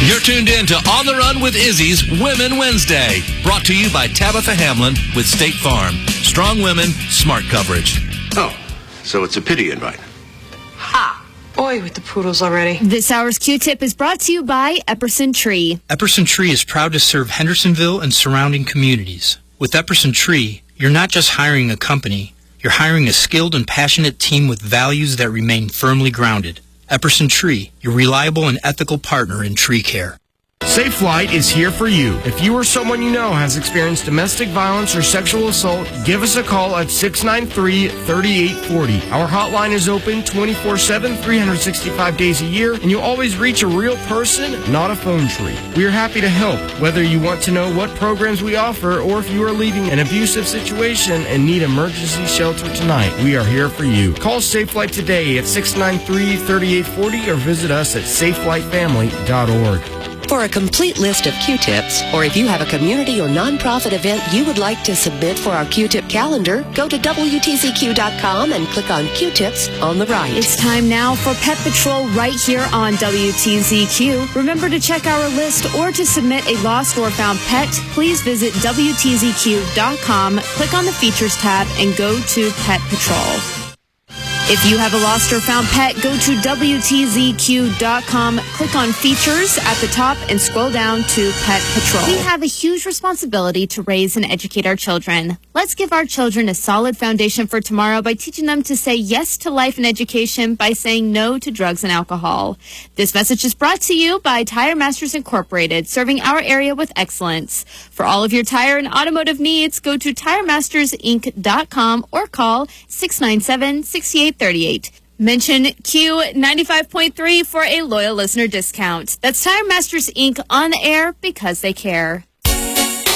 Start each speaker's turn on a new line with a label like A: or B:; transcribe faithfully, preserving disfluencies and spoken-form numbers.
A: You're tuned in to On the Run with Izzy's Women Wednesday. Brought to you by Tabitha Hamlin with State Farm. Strong women, smart coverage.
B: Oh, so it's a pity invite.
C: Ha! Boy, with the poodles already.
D: This hour's Q-Tip is brought to you by Epperson Tree.
E: Epperson Tree is proud to serve Hendersonville and surrounding communities. With Epperson Tree, you're not just hiring a company, you're hiring a skilled and passionate team with values that remain firmly grounded. Epperson Tree, your reliable and ethical partner in tree care.
F: Safe Flight is here for you. If you or someone you know has experienced domestic violence or sexual assault, give us a call at six nine three, three eight four zero. Our hotline is open twenty-four seven, three hundred sixty-five days a year, and you'll always reach a real person, not a phone tree. We are happy to help, whether you want to know what programs we offer or if you are leaving an abusive situation and need emergency shelter tonight. We are here for you. Call Safe Flight today at six nine three, three eight four zero or visit us at safe flight family dot org.
G: For a complete list of Q-Tips, or if you have a community or nonprofit event you would like to submit for our Q-Tip calendar, go to W T Z Q dot com and click on Q-Tips on the right.
D: It's time now for Pet Patrol right here on W T Z Q. Remember to check our list or to submit a lost or found pet, please visit W T Z Q dot com, click on the Features tab, and go to Pet Patrol. If you have a lost or found pet, go to W T Z Q dot com, click on Features at the top, and scroll down to Pet Patrol. We have a huge responsibility to raise and educate our children. Let's give our children a solid foundation for tomorrow by teaching them to say yes to life and education by saying no to drugs and alcohol. This message is brought to you by Tire Masters Incorporated, serving our area with excellence. For all of your tire and automotive needs, go to Tire Masters Inc dot com or call six nine seven, six eight three eight. Mention Q ninety-five point three for a loyal listener discount. That's Tire Masters Incorporated on the air because they care.